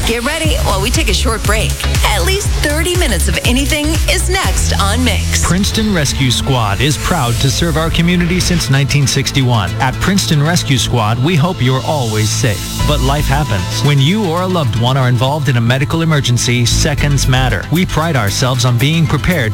Get ready while we take a short break. At least 30 minutes of anything is next on Mix. Princeton Rescue Squad is proud to serve our community since 1961. At Princeton Rescue Squad, we hope you're always safe. But life happens. When you or a loved one are involved in a medical emergency, seconds matter. We pride ourselves on being prepared